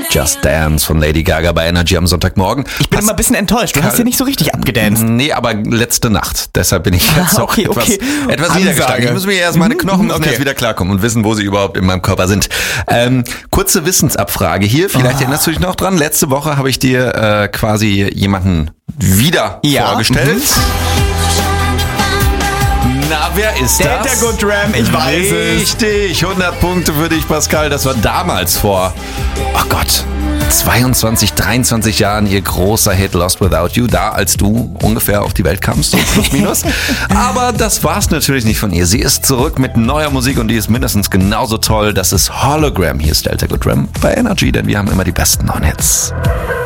Just Dance von Lady Gaga bei Energy am Sonntagmorgen. Ich bin immer ein bisschen enttäuscht. Du hast hier nicht so richtig abgedanced. Nee, aber letzte Nacht. Deshalb bin ich jetzt auch etwas niedergeschlagen. Ich muss mir erst meine Knochen müssen erst wieder klarkommen und wissen, wo sie überhaupt in meinem Körper sind. Kurze Wissensabfrage hier. Vielleicht erinnerst du dich noch dran. Letzte Woche habe ich dir quasi jemanden wieder vorgestellt. Na, wer ist das? Delta Good Ram, ich weiß es. Richtig, 100 Punkte für dich, Pascal. Das war damals vor, 22, 23 Jahren ihr großer Hit Lost Without You. Da, als du ungefähr auf die Welt kamst, so plus minus. Aber das war's natürlich nicht von ihr. Sie ist zurück mit neuer Musik und die ist mindestens genauso toll. Das ist Hologram. Hier ist Delta Good Ram bei Energy, denn wir haben immer die besten neuen Hits.